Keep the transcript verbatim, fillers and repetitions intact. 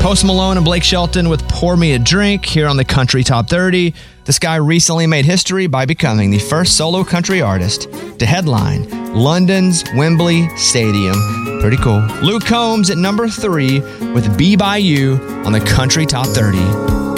Post Malone and Blake Shelton with Pour Me a Drink here on the Country Top thirty. This guy recently made history by becoming the first solo country artist to headline London's Wembley Stadium. Pretty cool. Luke Combs at number three with Be By You on the Country Top thirty.